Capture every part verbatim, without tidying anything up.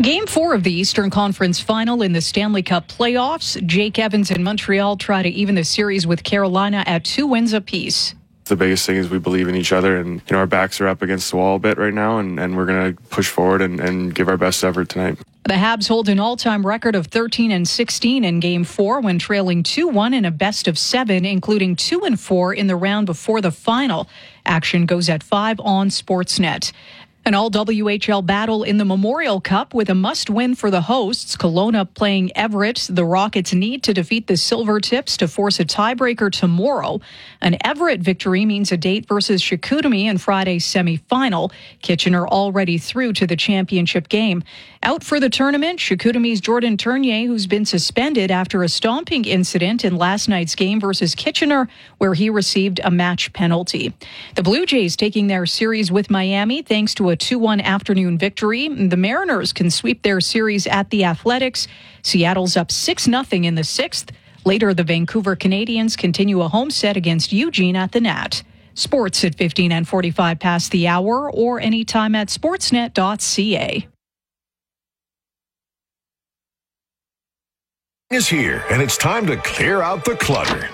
Game four of the Eastern Conference Final in the Stanley Cup playoffs. Jake Evans and Montreal try to even the series with Carolina at two wins apiece. The biggest thing is we believe in each other, and you know our backs are up against the wall a bit right now, and, and we're going to push forward and, and give our best effort tonight. The Habs hold an all-time record of thirteen and sixteen in Game four when trailing two one in a best of seven, including two and four in the round before the final. Action goes at five on Sportsnet. An all-W H L battle in the Memorial Cup with a must-win for the hosts. Kelowna playing Everett. The Rockets need to defeat the Silvertips to force a tiebreaker tomorrow. An Everett victory means a date versus Chicoutimi in Friday's semifinal. Kitchener already through to the championship game. Out for the tournament, Chicoutimi's Jordan Tournier, who's been suspended after a stomping incident in last night's game versus Kitchener, where he received a match penalty. The Blue Jays taking their series with Miami thanks to a two one afternoon victory. The Mariners can sweep their series at the Athletics. Seattle's up six nothing in the sixth. Later, the Vancouver Canadians continue a home set against Eugene at the Nat. Sports at fifteen and forty-five past the hour or anytime at sportsnet dot c a. Is here, and it's time to clear out the clutter.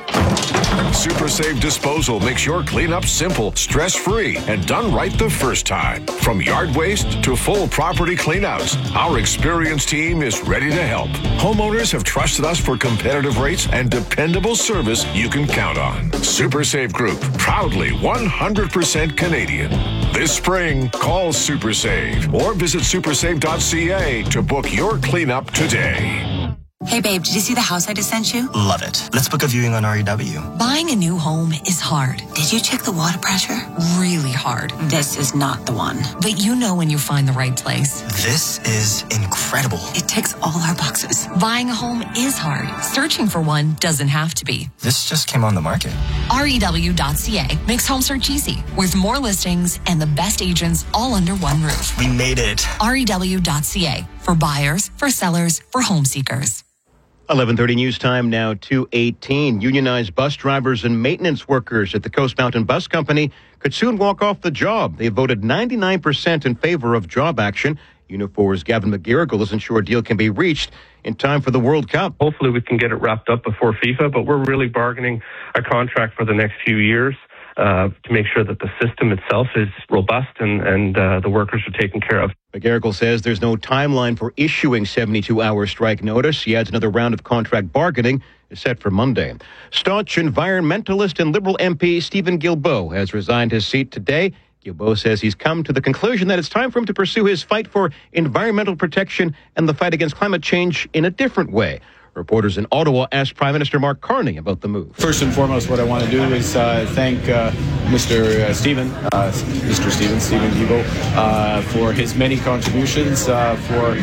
Super Save Disposal makes your cleanup simple, stress-free, and done right the first time. From yard waste to full property cleanouts, our experienced team is ready to help. Homeowners have trusted us for competitive rates and dependable service you can count on. Super Save Group, proudly one hundred percent Canadian. This spring, call Super Save or visit super save dot c a to book your cleanup today. Hey babe, did you see the house I just sent you? Love it. Let's book a viewing on R E W. Buying a new home is hard. Did you check the water pressure? Really hard. This is not the one. But you know when you find the right place. This is incredible. It ticks all our boxes. Buying a home is hard. Searching for one doesn't have to be. This just came on the market. R E W dot c a makes home search easy, with more listings and the best agents all under one roof. We made it. R E W dot c a for buyers, for sellers, for home seekers. eleven thirty news time now, two eighteen. Unionized bus drivers and maintenance workers at the Coast Mountain Bus Company could soon walk off the job. They voted ninety-nine percent in favor of job action. Unifor's Gavin McGarrigle isn't sure a deal can be reached in time for the World Cup. Hopefully we can get it wrapped up before FIFA, but we're really bargaining a contract for the next few years uh, to make sure that the system itself is robust and, and uh, the workers are taken care of. McGarrigle says there's no timeline for issuing seventy-two hour strike notice. He adds another round of contract bargaining is set for Monday. Staunch environmentalist and Liberal M P Stephen Guilbeault has resigned his seat today. Guilbeault says he's come to the conclusion that it's time for him to pursue his fight for environmental protection and the fight against climate change in a different way. Reporters in Ottawa asked Prime Minister Mark Carney about the move. First and foremost, what I want to do is uh, thank uh, Mister Uh, Stephen, uh, Mister Stephen, Stephen Guilbeault, uh, for his many contributions, uh, for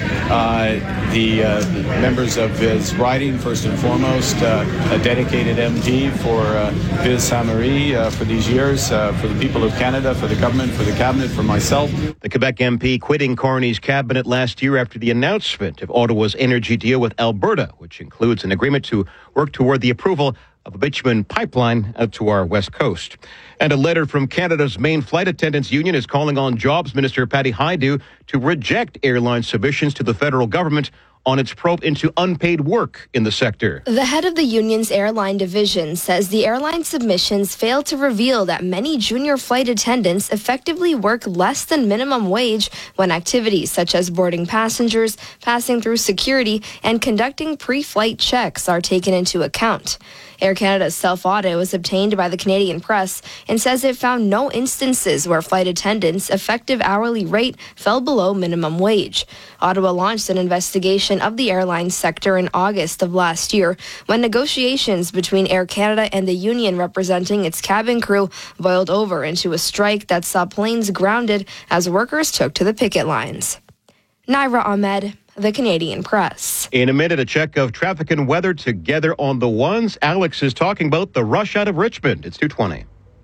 uh, the uh, members of his riding, first and foremost, uh, a dedicated M P for uh, Ville Sainte-Marie uh, for these years, uh, for the people of Canada, for the government, for the cabinet, for myself. The Quebec M P quitting Carney's cabinet last year after the announcement of Ottawa's energy deal with Alberta, which includes an agreement to work toward the approval of a bitumen pipeline out to our west coast. And a letter from Canada's main flight attendants union is calling on Jobs Minister Patty Hajdu to reject airline submissions to the federal government on its probe into unpaid work in the sector. The head of the union's airline division says the airline submissions fail to reveal that many junior flight attendants effectively work less than minimum wage when activities such as boarding passengers, passing through security, and conducting pre-flight checks are taken into account. Air Canada's self-audit was obtained by the Canadian Press and says it found no instances where flight attendants' effective hourly rate fell below minimum wage. Ottawa launched an investigation of the airline sector in August of last year when negotiations between Air Canada and the union representing its cabin crew boiled over into a strike that saw planes grounded as workers took to the picket lines. Naira Ahmed, the Canadian Press. In a minute, a check of traffic and weather together on the ones. Alex is talking about the rush out of Richmond. It's two twenty.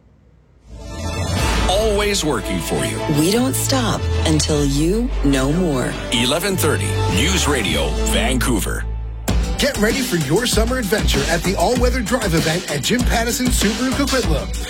Always working for you. We don't stop until you know more. eleven thirty News Radio, Vancouver. Get ready for your summer adventure at the all-weather drive event at Jim Pattison Subaru Coquitlam.